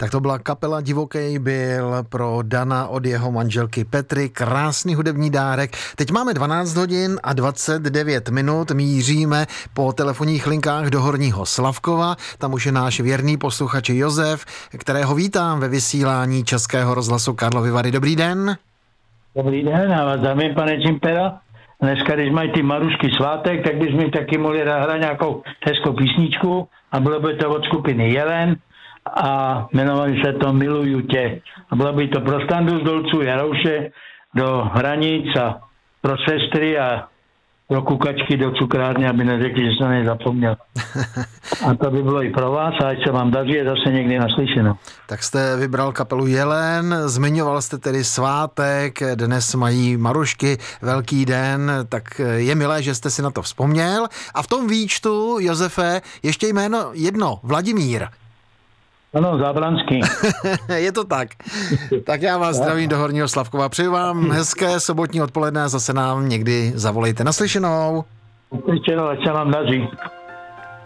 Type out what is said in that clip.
Tak to byla kapela Divokej byl pro Dana od jeho manželky Petry. Krásný hudební dárek. Teď máme 12 hodin a 29 minut. Míříme po telefonních linkách do Horního Slavkova. Tam už je náš věrný posluchač Josef, kterého vítám ve vysílání Českého rozhlasu Karlovy Vary. Dobrý den. Dobrý den, já vás zdravím, pane Čimpera. Dneska, když mají ty Marušky svátek, tak bychom mi taky mohli hrát nějakou hezkou písničku a bylo by to od skupiny Jelen a jmenovali se to Miluju tě. A bylo by to pro Standu z Dolců Jarouše do Hranic a pro sestry a pro kukačky do cukrárny, aby neřekli, že jsem nezapomněl. A to by bylo i pro vás a ať se vám daří, je zase někdy naslyšeno. Tak jste vybral kapelu Jelen, zmiňoval jste tedy svátek, dnes mají Marušky, velký den, tak je milé, že jste si na to vzpomněl. A v tom výčtu, Josefe, ještě jméno jedno, Vladimír. Ano, Zábranský. Je to tak. Tak já vás zdravím do Horního Slavkova. Přeju vám hezké sobotní odpoledne a zase nám někdy zavolejte. Naslyšenou. Naslyšenou, ať se vám daří.